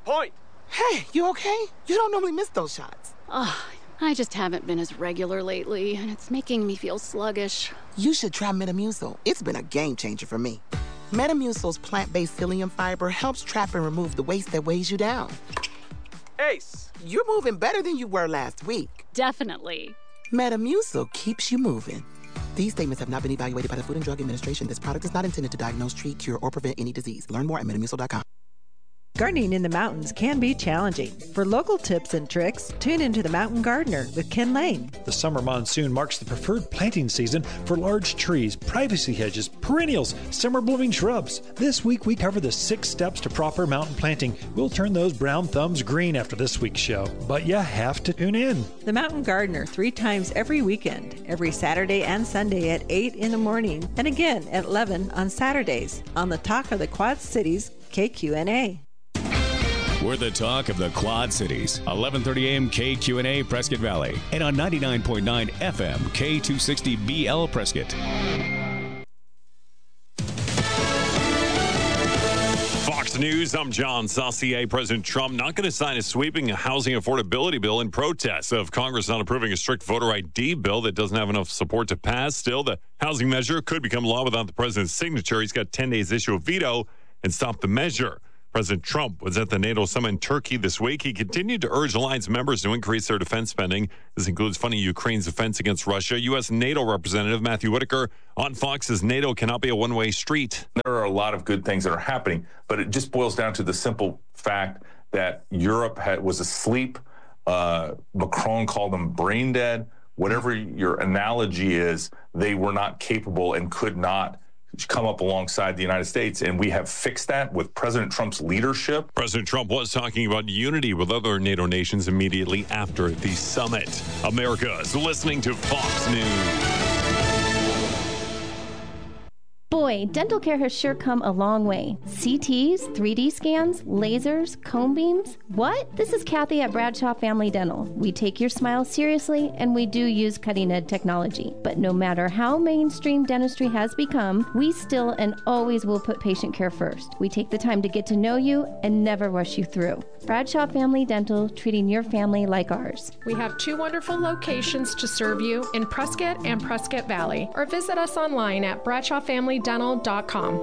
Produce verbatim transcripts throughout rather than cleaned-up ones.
point. Hey, you okay? You don't normally miss those shots. Ugh, I just haven't been as regular lately, and it's making me feel sluggish. You should try Metamucil. It's been a game changer for me. Metamucil's plant-based psyllium fiber helps trap and remove the waste that weighs you down. Ace, you're moving better than you were last week. Definitely. Metamucil keeps you moving. These statements have not been evaluated by the Food and Drug Administration. This product is not intended to diagnose, treat, cure, or prevent any disease. Learn more at metamucil dot com. Gardening in the mountains can be challenging. For local tips and tricks, tune into The Mountain Gardener with Ken Lane. The summer monsoon marks the preferred planting season for large trees, privacy hedges, perennials, summer blooming shrubs. This week we cover the six steps to proper mountain planting. We'll turn those brown thumbs green after this week's show, but you have to tune in. The Mountain Gardener, three times every weekend, every Saturday and Sunday at eight in the morning, and again at eleven on Saturdays, on the Talk of the Quad Cities, K Q N A. We're the talk of the Quad Cities. eleven thirty a.m. K Q N A Prescott Valley. And on ninety-nine point nine F M K two sixty B L Prescott. Fox News, I'm John Saucier. President Trump not going to sign a sweeping housing affordability bill in protest of Congress not approving a strict voter I D bill that doesn't have enough support to pass. Still, the housing measure could become law without the president's signature. He's got ten days to issue a veto and stop the measure. President Trump was at the NATO summit in Turkey this week. He continued to urge alliance members to increase their defense spending. This includes funding Ukraine's defense against Russia. U S NATO Representative Matthew Whitaker on Fox says NATO cannot be a one-way street. There are a lot of good things that are happening, but it just boils down to the simple fact that Europe had, was asleep. Uh, Macron called them brain dead. Whatever your analogy is, they were not capable and could not come up alongside the United States, and we have fixed that with President Trump's leadership. President Trump was talking about unity with other NATO nations immediately after the summit. America is listening to Fox News. Boy, dental care has sure come a long way. C Ts, three D scans, lasers, cone beams. What? This is Kathy at Bradshaw Family Dental. We take your smile seriously, and we do use cutting-edge technology. But no matter how mainstream dentistry has become, we still and always will put patient care first. We take the time to get to know you and never rush you through. Bradshaw Family Dental, treating your family like ours. We have two wonderful locations to serve you in Prescott and Prescott Valley, or visit us online at bradshaw family dental dot com.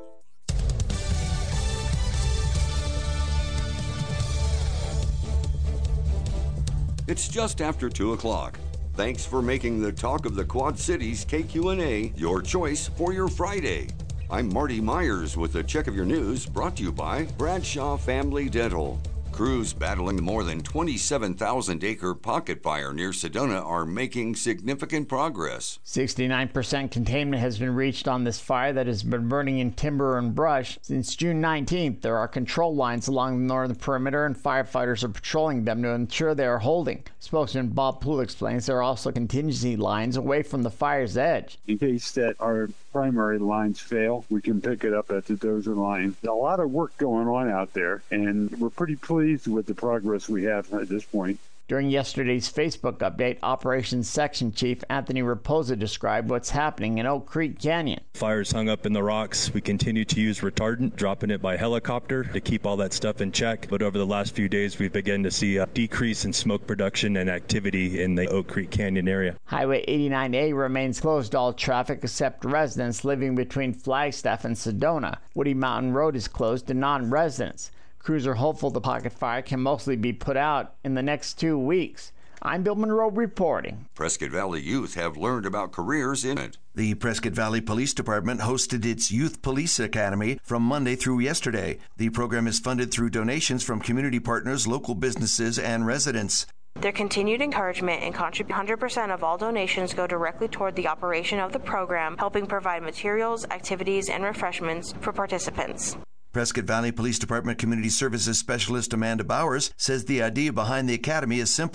It's just after two o'clock. Thanks for making the Talk of the Quad Cities K Q N A your choice for your Friday. I'm Marty Myers with a check of your news brought to you by Bradshaw Family Dental. Crews battling the more than twenty-seven thousand acre pocket fire near Sedona are making significant progress. sixty-nine percent containment has been reached on this fire that has been burning in timber and brush. Since June nineteenth, there are control lines along the northern perimeter, and firefighters are patrolling them to ensure they are holding. Spokesman Bob Poole explains there are also contingency lines away from the fire's edge. In case that our primary lines fail, we can pick it up at the dozer line. There's a lot of work going on out there, and we're pretty pleased with the progress we have at this point. During yesterday's Facebook update, Operations Section Chief Anthony Raposa described what's happening in Oak Creek Canyon. Fires hung up in the rocks. We continue to use retardant, dropping it by helicopter to keep all that stuff in check. But over the last few days, we've begun to see a decrease in smoke production and activity in the Oak Creek Canyon area. Highway eighty-nine A remains closed to all traffic except residents living between Flagstaff and Sedona. Woody Mountain Road is closed to non-residents. Crews are hopeful the pocket fire can mostly be put out in the next two weeks. I'm Bill Monroe reporting. Prescott Valley youth have learned about careers in it. The Prescott Valley Police Department hosted its Youth Police Academy from Monday through yesterday. The program is funded through donations from community partners, local businesses, and residents. Their continued encouragement and contribute one hundred percent of all donations go directly toward the operation of the program, helping provide materials, activities, and refreshments for participants. Prescott Valley Police Department Community Services Specialist Amanda Bowers says the idea behind the academy is simple.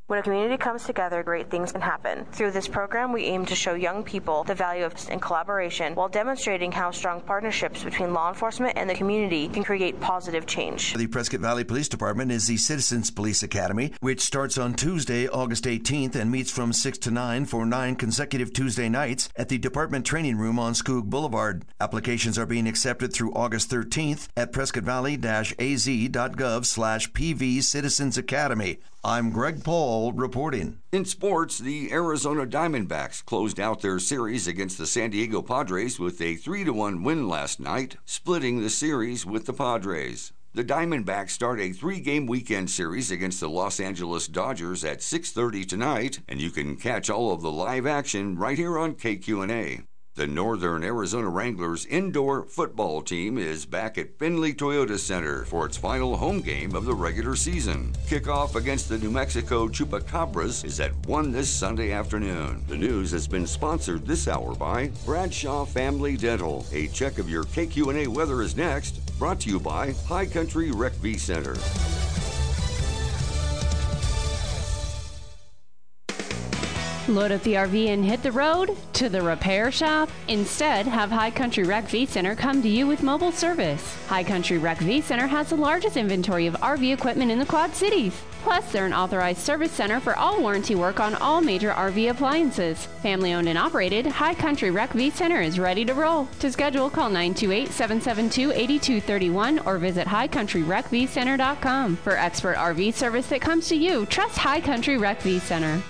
When a community comes together, great things can happen. Through this program, we aim to show young people the value of and collaboration while demonstrating how strong partnerships between law enforcement and the community can create positive change. The Prescott Valley Police Department is the Citizens Police Academy, which starts on Tuesday, August eighteenth, and meets from six to nine for nine consecutive Tuesday nights at the Department Training Room on Skoog Boulevard. Applications are being accepted through August thirteenth at prescott valley dash a z dot gov slash p v citizens academy. I'm Greg Paul reporting. In sports, the Arizona Diamondbacks closed out their series against the San Diego Padres with a three to one win last night, splitting the series with the Padres. The Diamondbacks start a three-game weekend series against the Los Angeles Dodgers at six thirty tonight, and you can catch all of the live action right here on K Q N A. The Northern Arizona Wranglers indoor football team is back at Findlay Toyota Center for its final home game of the regular season. Kickoff against the New Mexico Chupacabras is at one this Sunday afternoon. The news has been sponsored this hour by Bradshaw Family Dental. A check of your K Q N A weather is next, brought to you by High Country Rec V Center. Load up the R V and hit the road to the repair shop? Instead, have High Country Rec V Center come to you with mobile service. High Country Rec V Center has the largest inventory of R V equipment in the Quad Cities. Plus, they're an authorized service center for all warranty work on all major R V appliances. Family owned and operated, High Country Rec V Center is ready to roll. To schedule, call nine two eight, seven seven two, eight two three one or visit high country rec v center dot com. For expert R V service that comes to you, trust High Country Rec V Center.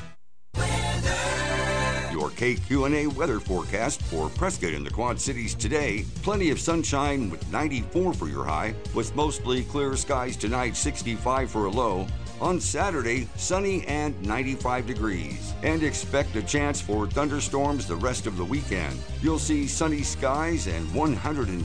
Your K Q N A weather forecast for Prescott and the Quad Cities today. Plenty of sunshine with ninety-four for your high, with mostly clear skies tonight, sixty-five for a low. On Saturday, sunny and ninety-five degrees. And expect a chance for thunderstorms the rest of the weekend. You'll see sunny skies and one hundred